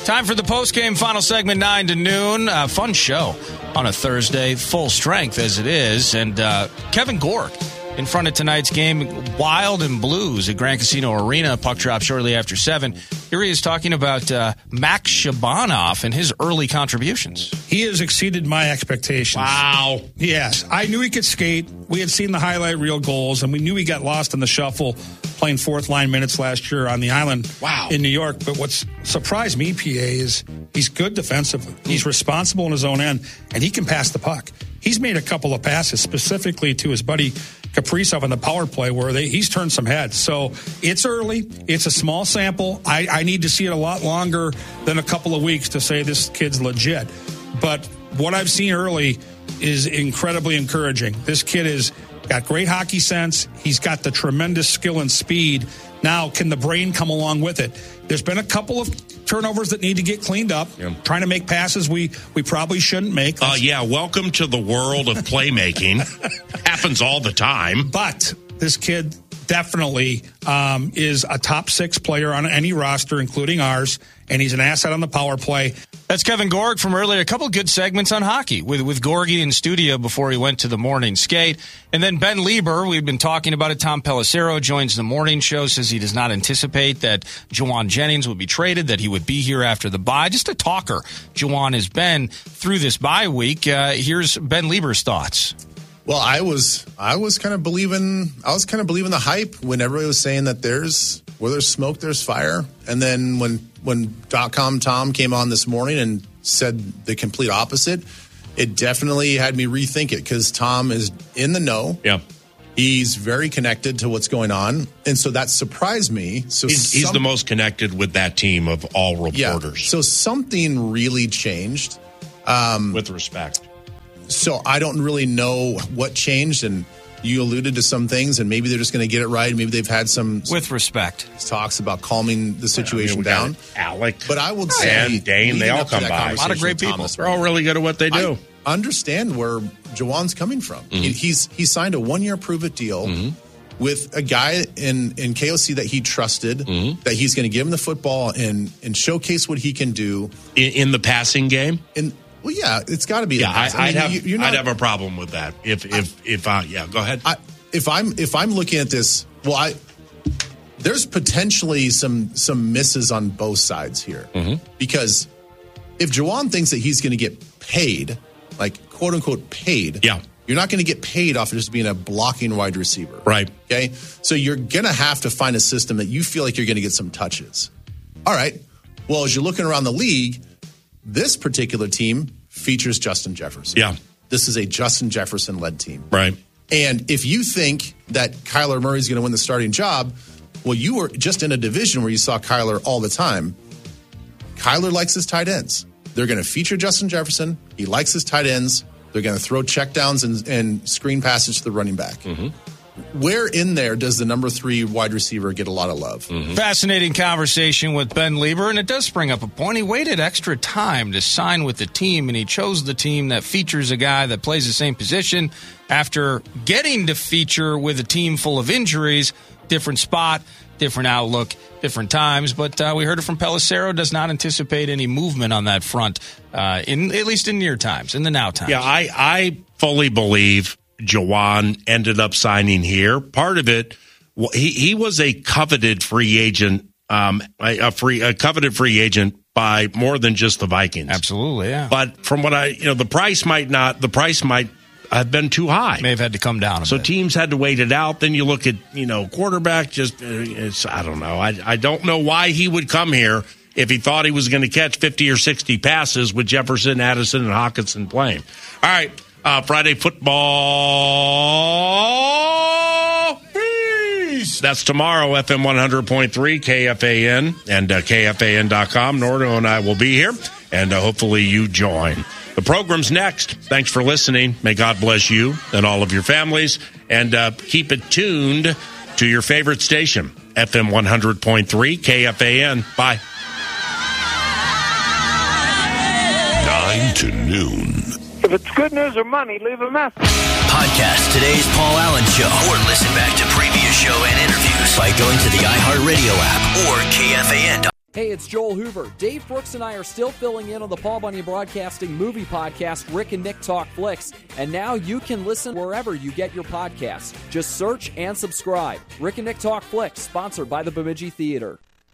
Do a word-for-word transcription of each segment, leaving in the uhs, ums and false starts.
Time for the post-game final segment, nine to noon. Uh, fun show on a Thursday, full strength as it is. And uh, Kevin Gork in front of tonight's game, Wild and Blues at Grand Casino Arena. Puck drop shortly after seven. Here he is talking about uh, Max Shabanov and his early contributions. He has exceeded my expectations. Wow. Yes. I knew he could skate. We had seen the highlight reel goals, and we knew he got lost in the shuffle playing fourth-line minutes last year on the island wow. in New York. But what's surprised me, P A, is he's good defensively. He's responsible in his own end, and he can pass the puck. He's made a couple of passes specifically to his buddy Kaprizov on the power play where they, he's turned some heads. So it's early. It's a small sample. I, I need to see it a lot longer than a couple of weeks to say this kid's legit. But what I've seen early is incredibly encouraging. This kid has got great hockey sense. He's got the tremendous skill and speed. Now, can the brain come along with it? There's been a couple of turnovers that need to get cleaned up. Yeah. Trying to make passes we, we probably shouldn't make. Uh, yeah, welcome to the world of playmaking. Happens all the time. But this kid definitely um, is a top six player on any roster, including ours, and he's an asset on the power play. That's Kevin Gorg from earlier. A couple of good segments on hockey with, with Gorgie in studio before he went to the morning skate. And then Ben Lieber, we've been talking about it. Tom Pelissero joins the morning show, says he does not anticipate that Juwan Jennings would be traded, that he would be here after the bye. Just a talker Juwan has been through this bye week. Uh, here's Ben Lieber's thoughts. Well, I was I was kind of believing I was kind of believing the hype when everybody was saying that there's where there's smoke, there's fire. And then when when .com Tom came on this morning and said the complete opposite, it definitely had me rethink it because Tom is in the know. Yeah. He's very connected to what's going on. And so that surprised me. So He's, some, he's the most connected with that team of all reporters. Yeah, so something really changed. Um, with respect. So I don't really know what changed, and you alluded to some things, and maybe they're just going to get it right. Maybe they've had some with respect talks about calming the situation I mean, down. Alec, but I would say and Dane, they all come by. A lot of great people. They're all really good at what they do. I understand where Juwan's coming from. Mm-hmm. He's he signed a one year prove it deal mm-hmm. with a guy in in K O C that he trusted, mm-hmm. that he's going to give him the football and and showcase what he can do in, in the passing game. In Well, yeah, it's got to be. Yeah, I, I mean, I'd have. You, you're not, I'd have a problem with that. If if if uh, yeah, go ahead. I, if I'm if I'm looking at this, well, I there's potentially some some misses on both sides here mm-hmm. because if Juwan thinks that he's going to get paid, like quote unquote paid, yeah, you're not going to get paid off of just being a blocking wide receiver, right? Okay, so you're going to have to find a system that you feel like you're going to get some touches. All right. Well, as you're looking around the league, this particular team features Justin Jefferson. Yeah. This is a Justin Jefferson-led team. Right. And if you think that Kyler Murray is going to win the starting job, well, you were just in a division where you saw Kyler all the time. Kyler likes his tight ends. They're going to feature Justin Jefferson. He likes his tight ends. They're going to throw checkdowns and, and screen passes to the running back. Mm-hmm. Where in there does the number three wide receiver get a lot of love? Mm-hmm. Fascinating conversation with Ben Lieber, and it does bring up a point. He waited extra time to sign with the team, and he chose the team that features a guy that plays the same position after getting to feature with a team full of injuries. Different spot, different outlook, different times. But uh, we heard it from Pelissero, does not anticipate any movement on that front, uh, in at least in near times, in the now times. Yeah, I, I fully believe Juwan ended up signing here. Part of it, he he was a coveted free agent, um, a, a free a coveted free agent by more than just the Vikings. Absolutely, yeah. But from what I, you know, the price might not, the price might have been too high. May have had to come down a so bit. Teams had to wait it out. Then you look at, you know, quarterback. Just, uh, it's I don't know. I I don't know why he would come here if he thought he was going to catch fifty or sixty passes with Jefferson, Addison, and Hockenson playing. All right. Uh, Friday football. Peace. That's tomorrow, F M one hundred point three, K F A N, and uh, K F A N dot com. Nordo and I will be here, and uh, hopefully you join. The program's next. Thanks for listening. May God bless you and all of your families, and uh, keep it tuned to your favorite station, F M one hundred point three, K F A N. Bye. nine to noon. If it's good news or money, leave a message. Podcast today's Paul Allen Show, or listen back to previous show and interviews by going to the iHeartRadio app or K F A N dot com. Hey, it's Joel Hoover. Dave Brooks and I are still filling in on the Paul Bunyan Broadcasting movie podcast, Rick and Nick Talk Flicks, and now you can listen wherever you get your podcasts. Just search and subscribe. Rick and Nick Talk Flicks, sponsored by the Bemidji Theater.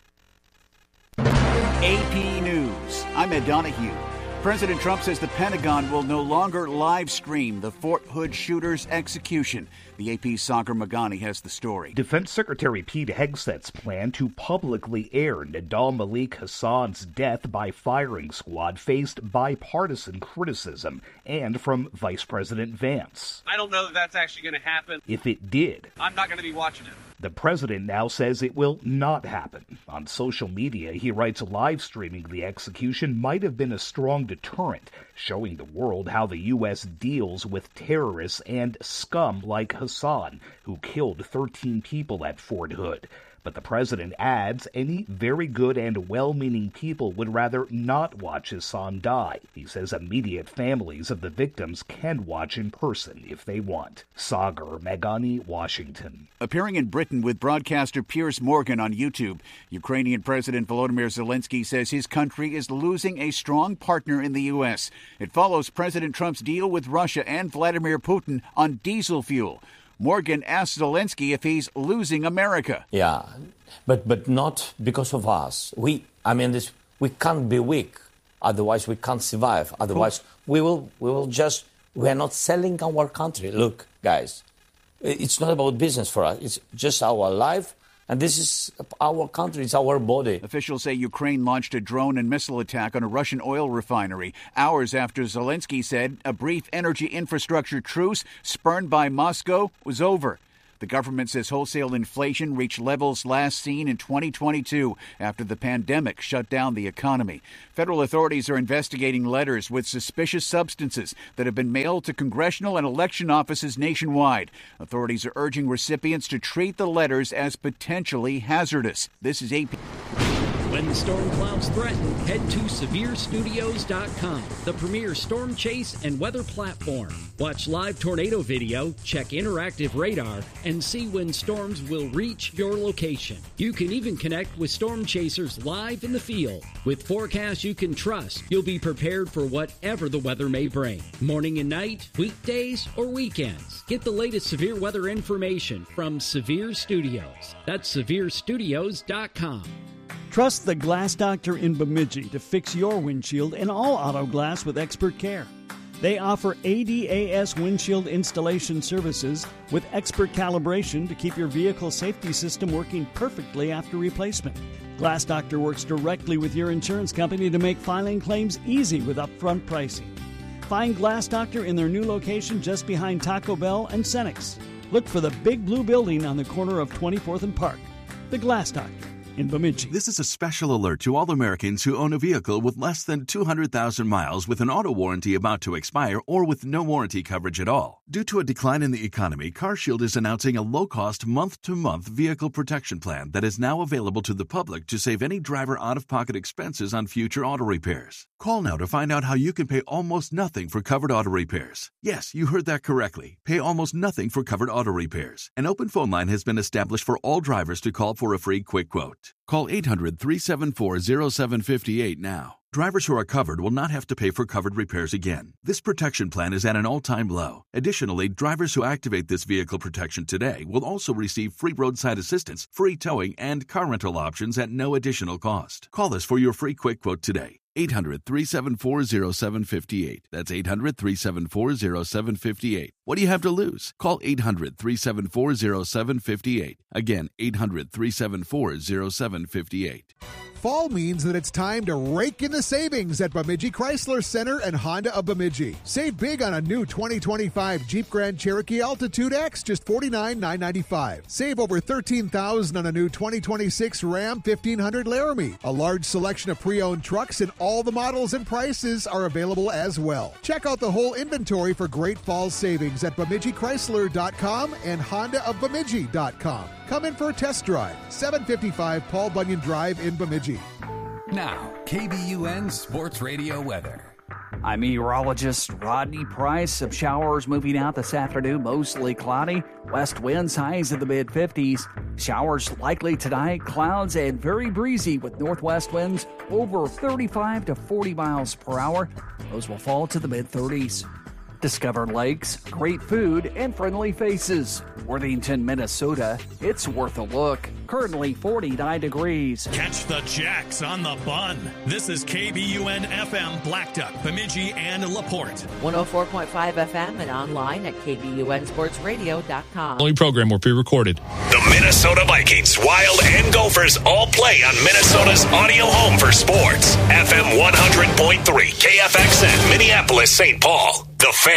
A P News. I'm Ed Donahue. President Trump says the Pentagon will no longer live stream the Fort Hood shooter's execution. The A P's Sagar Meghani has the story. Defense Secretary Pete Hegseth's plan to publicly air Nidal Malik Hassan's death by firing squad faced bipartisan criticism and from Vice President Vance. I don't know that that's actually going to happen. If it did, I'm not going to be watching it. The president now says it will not happen. On social media, he writes live streaming the execution might have been a strong deterrent, showing the world how the U S deals with terrorists and scum like Hassan, who killed thirteen people at Fort Hood. But the president adds any very good and well-meaning people would rather not watch his son die. He says immediate families of the victims can watch in person if they want. Sagar Meghani, Washington. Appearing in Britain with broadcaster Piers Morgan on YouTube, Ukrainian President Volodymyr Zelensky says his country is losing a strong partner in the U S. It follows President Trump's deal with Russia and Vladimir Putin on diesel fuel. Morgan asked Zelensky if he's losing America. Yeah, but but not because of us. We, I mean, this we can't be weak. Otherwise, we can't survive. Otherwise, we will we will just we are not selling our country. Look, guys, it's not about business for us. It's just our life. And this is our country, it's our body. Officials say Ukraine launched a drone and missile attack on a Russian oil refinery hours after Zelensky said a brief energy infrastructure truce spurned by Moscow was over. The government says wholesale inflation reached levels last seen in twenty twenty-two after the pandemic shut down the economy. Federal authorities are investigating letters with suspicious substances that have been mailed to congressional and election offices nationwide. Authorities are urging recipients to treat the letters as potentially hazardous. This is A P. When the storm clouds threaten, head to Severe Studios dot com, the premier storm chase and weather platform. Watch live tornado video, check interactive radar, and see when storms will reach your location. You can even connect with storm chasers live in the field. With forecasts you can trust, you'll be prepared for whatever the weather may bring. Morning and night, weekdays, or weekends. Get the latest severe weather information from Severe Studios. That's Severe Studios dot com. Trust the Glass Doctor in Bemidji to fix your windshield and all auto glass with expert care. They offer A D A S windshield installation services with expert calibration to keep your vehicle safety system working perfectly after replacement. Glass Doctor works directly with your insurance company to make filing claims easy with upfront pricing. Find Glass Doctor in their new location just behind Taco Bell and Cenex. Look for the big blue building on the corner of twenty-fourth and Park. The Glass Doctor in Bemidji. This is a special alert to all Americans who own a vehicle with less than two hundred thousand miles with an auto warranty about to expire or with no warranty coverage at all. Due to a decline in the economy, CarShield is announcing a low-cost month-to-month vehicle protection plan that is now available to the public to save any driver out-of-pocket expenses on future auto repairs. Call now to find out how you can pay almost nothing for covered auto repairs. Yes, you heard that correctly. Pay almost nothing for covered auto repairs. An open phone line has been established for all drivers to call for a free quick quote. Call eight hundred, three seven four, zero seven five eight now. Drivers who are covered will not have to pay for covered repairs again. This protection plan is at an all-time low. Additionally, drivers who activate this vehicle protection today will also receive free roadside assistance, free towing, and car rental options at no additional cost. Call us for your free quick quote today. eight hundred, three seven four, zero seven five eight. That's eight hundred, three seven four, zero seven five eight. What do you have to lose? Call eight hundred, three seven four, zero seven five eight. Again, eight hundred, three seven four, zero seven five eight. Fall means that it's time to rake in the savings at Bemidji Chrysler Center and Honda of Bemidji. Save big on a new twenty twenty-five Jeep Grand Cherokee Altitude X, just forty-nine thousand nine hundred ninety-five dollars. Save over thirteen thousand dollars on a new twenty twenty-six Ram fifteen hundred Laramie. A large selection of pre-owned trucks and all the models and prices are available as well. Check out the whole inventory for great fall savings at Bemidji Chrysler dot com and Honda of Bemidji dot com. Come in for a test drive. seven fifty-five Paul Bunyan Drive in Bemidji. Now, K B U N Sports Radio weather. I'm meteorologist Rodney Price. Some showers moving out this afternoon, mostly cloudy. West winds highs in the mid fifties. Showers likely tonight, clouds and very breezy with northwest winds over thirty-five to forty miles per hour. Those will fall to the mid thirties. Discover lakes, great food, and friendly faces. Worthington, Minnesota. It's worth a look. Currently forty-nine degrees. Catch the Jacks on the Bun. This is K B U N F M Black Duck, Bemidji, and LaPorte. one oh four point five F M and online at K B U N sports radio dot com. Only program will be recorded. The Minnesota Vikings, Wild, and Gophers all play on Minnesota's audio home for sports. F M one hundred point three, K F X N, Minneapolis, Saint Paul. The Fan.